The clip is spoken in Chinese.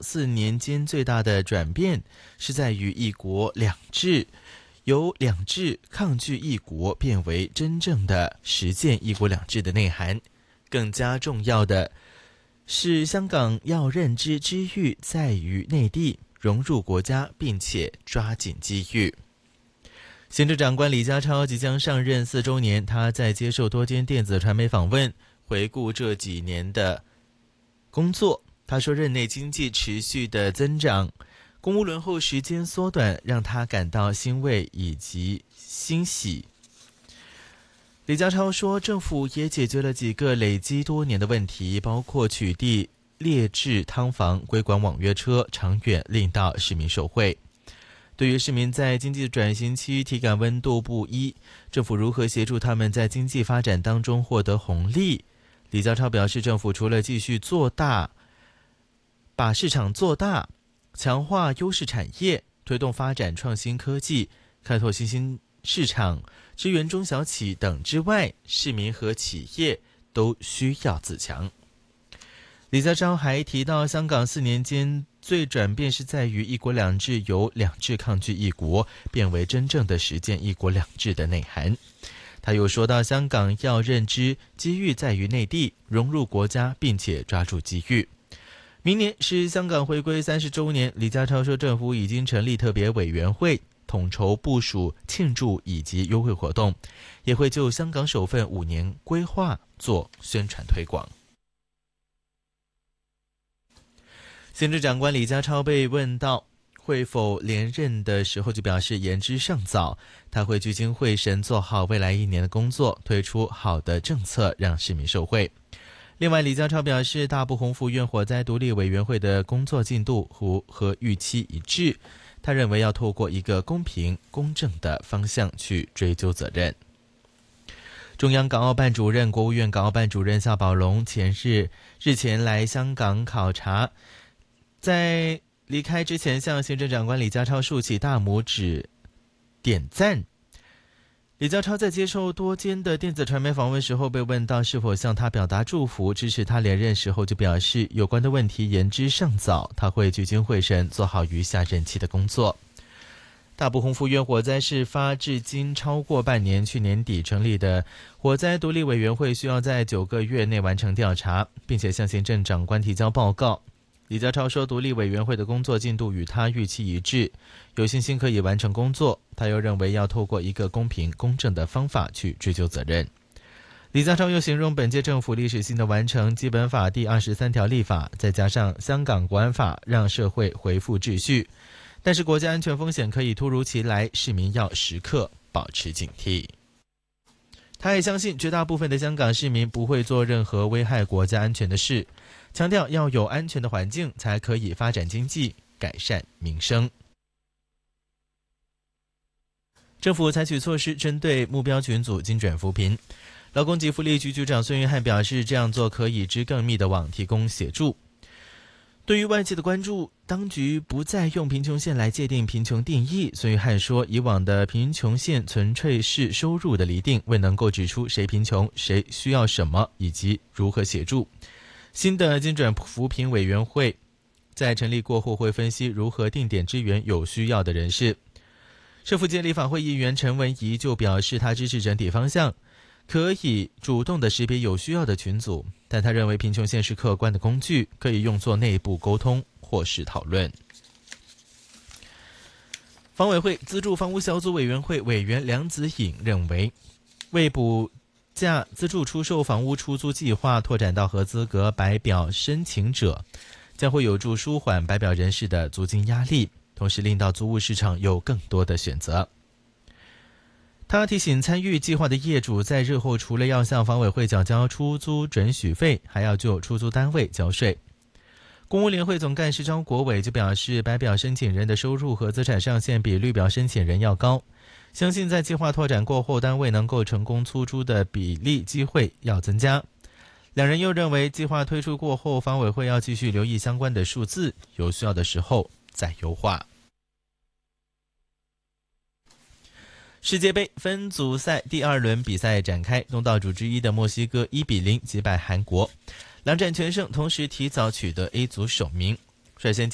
4年间最大的转变是在于一国两制，由两制抗拒一国变为真正的实践一国两制的内涵。更加重要的是，香港要认知机遇在于内地，融入国家，并且抓紧机遇。行政长官李家超即将上任4周年，他在接受多间电子传媒访问，回顾这几年的工作。他说，任内经济持续的增长，公务轮候时间缩短，让他感到欣慰以及欣喜。李家超说，政府也解决了几个累积多年的问题，包括取缔劣质汤房、规管网约车，长远令到市民受惠。对于市民在经济转型期体感温度不一，政府如何协助他们在经济发展当中获得红利？李家超表示，政府除了继续做大，把市场做大，强化优势产业，推动发展创新科技，开拓新兴市场，支援中小企等之外，市民和企业都需要自强。李家超还提到，香港4年间最转变是在于一国两制由两制抗拒一国，变为真正的实践一国两制的内涵。他又说到，香港要认知机遇在于内地，融入国家，并且抓住机遇。明年是香港回归30周年，李家超说，政府已经成立特别委员会，统筹部署庆祝以及优惠活动，也会就香港首份5年规划做宣传推广。行政长官李家超被问到会否连任的时候，就表示言之尚早，他会聚精会神做好未来1年的工作，推出好的政策让市民受惠。另外，李家超表示，大埔洪福苑火灾独立委员会的工作进度和预期一致，他认为要透过一个公平公正的方向去追究责任。中央港澳办主任、国务院港澳办主任夏宝龙日前来香港考察，在离开之前向行政长官李家超竖起大拇指点赞。李家超在接受多间的电子传媒访问时候被问到是否向他表达祝福支持他连任时候，就表示有关的问题言之尚早，他会聚精会神做好余下任期的工作。大埔洪福苑火灾事发至今超过半年，去年底成立的火灾独立委员会需要在9个月内完成调查，并且向行政长官提交报告。李家超说，独立委员会的工作进度与他预期一致，有信心可以完成工作。他又认为要透过一个公平公正的方法去追究责任。李家超又形容本届政府历史性的完成基本法第23条立法，再加上香港国安法，让社会恢复秩序。但是国家安全风险可以突如其来，市民要时刻保持警惕。他也相信绝大部分的香港市民不会做任何危害国家安全的事，强调要有安全的环境才可以发展经济，改善民生。政府采取措施针对目标群组精准扶贫。劳工及福利局局长孙云汉表示，这样做可以织更密的网，提供协助。对于外界的关注，当局不再用贫穷线来界定贫穷定义。孙云汉说，以往的贫穷线纯粹是收入的厘定，未能够指出谁贫穷、谁需要什么以及如何协助。新的精准扶贫委员会在成立过后会分析如何定点支援有需要的人士。社福界立法会议员陈文仪就表示，他支持整体方向，可以主动的识别有需要的群组，但他认为贫穷线是客观的工具，可以用作内部沟通或是讨论。房委会资助房屋小组委员会委员梁子颖认为，为补价资助出售房屋出租计划拓展到合资格白表申请者，将会有助舒缓白表人士的租金压力，同时令到租屋市场有更多的选择。他提醒参与计划的业主，在日后除了要向房委会缴交出租准许费，还要就出租单位交税。公屋联会总干事张国伟就表示，白表申请人的收入和资产上限比绿表申请人要高，相信在计划拓展过后，单位能够成功出租的比例机会要增加。两人又认为，计划推出过后，房委会要继续留意相关的数字，有需要的时候再优化。世界杯分组赛第2轮比赛展开，东道主之一的墨西哥1-0击败韩国，2战全胜，同时提早取得 A 组首名。率先